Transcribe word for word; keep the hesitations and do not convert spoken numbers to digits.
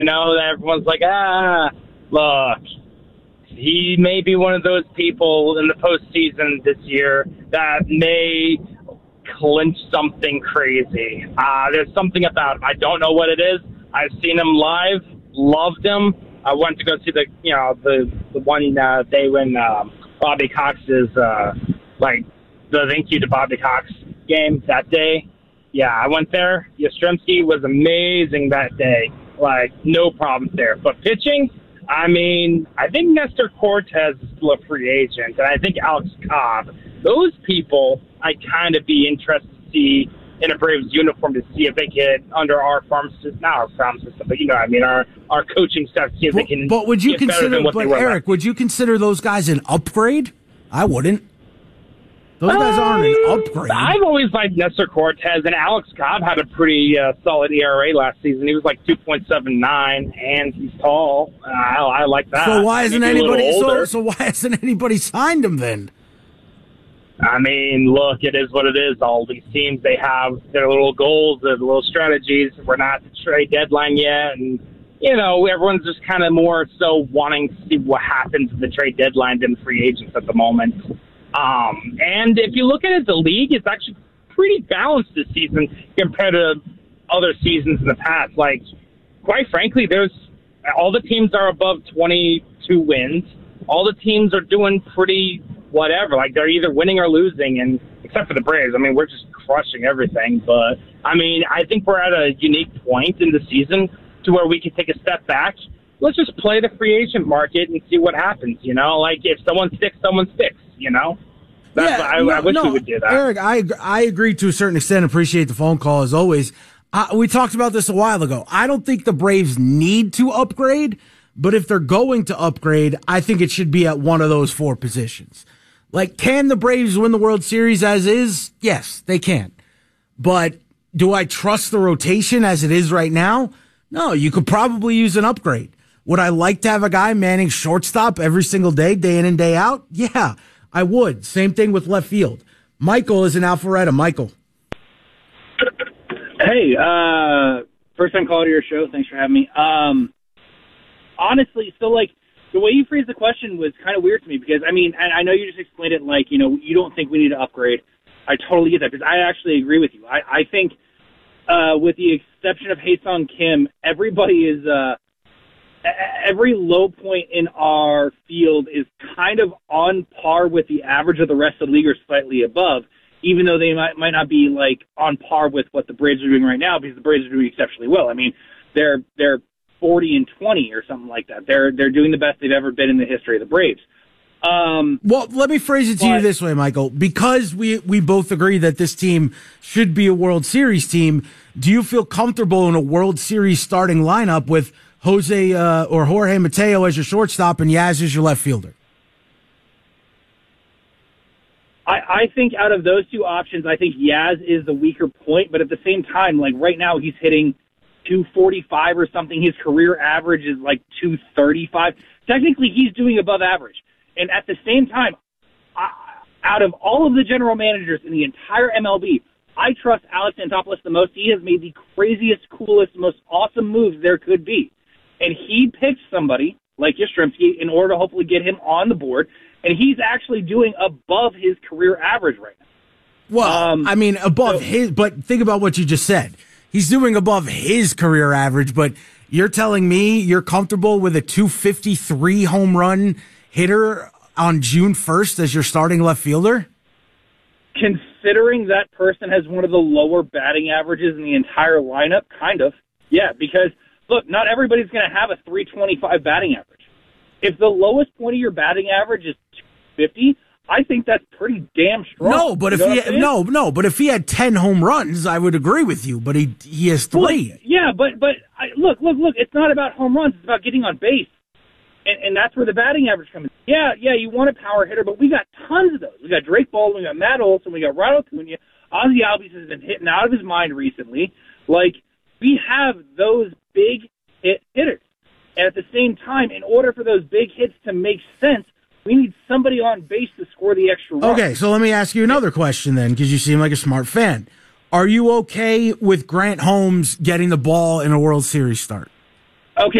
You know, everyone's like, ah, look, he may be one of those people in the postseason this year that may clinch something crazy. Uh, there's something about him. I don't know what it is. I've seen him live, loved him. I went to go see the, you know, the the one uh, day when um, Bobby Cox's, uh, like, the thank you to Bobby Cox game that day. Yeah, I went there. Yastrzemski was amazing that day. Like, no problems there. But pitching, I mean, I think Nestor Cortez is still a free agent, and I think Alex Cobb. Those people, I kind of be interested to see in a Braves uniform to see if they get under our farm system, not our farm system, but you know, what I mean, our our coaching staff, see if but, they can. But would you get consider? Better than what but they were Eric, last. would you consider those guys an upgrade? I wouldn't. Those guys aren't an upgrade. I've always liked Nestor Cortez, and Alex Cobb had a pretty uh, solid E R A last season. He was like two point seven nine, and he's tall. Uh, I, I like that. So why hasn't Maybe a little anybody? So, older. so why hasn't anybody signed him then? I mean, look, it is what it is. All these teams, they have their little goals, their little strategies. We're not at the trade deadline yet, and you know, everyone's just kind of more so wanting to see what happens at the trade deadline than free agents at the moment. Um, and if you look at it, the league is actually pretty balanced this season compared to other seasons in the past. Like, quite frankly, there's all the teams are above twenty-two wins. All the teams are doing pretty whatever. Like, they're either winning or losing, and except for the Braves. I mean, we're just crushing everything. But, I mean, I think we're at a unique point in the season to where we can take a step back. Let's just play the free agent market and see what happens, you know? Like, if someone sticks, someone sticks, you know? That's yeah, what, I, no, I wish no, we would do that. Eric, I I agree to a certain extent. Appreciate the phone call as always. Uh, we talked about this a while ago. I don't think the Braves need to upgrade, but if they're going to upgrade, I think it should be at one of those four positions. Like, can the Braves win the World Series as is? Yes, they can. But do I trust the rotation as it is right now? No, you could probably use an upgrade. Would I like to have a guy manning shortstop every single day, day in and day out? Yeah, I would. Same thing with left field. Michael is in Alpharetta. Michael. Hey, uh, first time caller to your show. Thanks for having me. Um, honestly, so, like, the way you phrased the question was kind of weird to me because, I mean, and I know you just explained it like, you know, you don't think we need to upgrade. I totally get that because I actually agree with you. I, I think, uh, with the exception of Hae-Sung Kim, everybody is, uh, every low point in our field is kind of on par with the average of the rest of the league or slightly above, even though they might, might not be, like, on par with what the Braves are doing right now because the Braves are doing exceptionally well. I mean, they're they're forty and twenty or something like that. They're they're doing the best they've ever been in the history of the Braves. Um, well, let me phrase it to but, you this way, Michael. Because we, we both agree that this team should be a World Series team, do you feel comfortable in a World Series starting lineup with Jose uh, or Jorge Mateo as your shortstop and Yaz as your left fielder? I, I think out of those two options, I think Yaz is the weaker point, but at the same time, like right now he's hitting two forty-five or something. His career average is like two thirty-five. Technically, he's doing above average. And at the same time, I, out of all of the general managers in the entire M L B, I trust Alex Anthopoulos the most. He has made the craziest, coolest, most awesome moves there could be. And he picked somebody like Yastrzemski in order to hopefully get him on the board. And he's actually doing above his career average right now. Well, um, I mean, above so, his, but think about what you just said. He's doing above his career average, but you're telling me you're comfortable with a two fifty-three home run hitter on June first as your starting left fielder? Considering that person has one of the lower batting averages in the entire lineup, kind of. Yeah, because, look, not everybody's going to have a three twenty-five batting average. If the lowest point of your batting average is two fifty, I think that's pretty damn strong. No, but you if he had, no, no, but if he had ten home runs, I would agree with you. But he he has three. Well, yeah, but but I, look, look, look. It's not about home runs. It's about getting on base, and, and that's where the batting average comes in. Yeah, yeah. You want a power hitter, but we got tons of those. We got Drake Baldwin, we got Matt Olson, we got Ronald Acuna. Ozzie Albies has been hitting out of his mind recently. Like, we have those big hit hitters, and at the same time, in order for those big hits to make sense, we need somebody on base to score the extra run. Okay, so let me ask you another question then, because you seem like a smart fan. Are you okay with Grant Holmes getting the ball in a World Series start?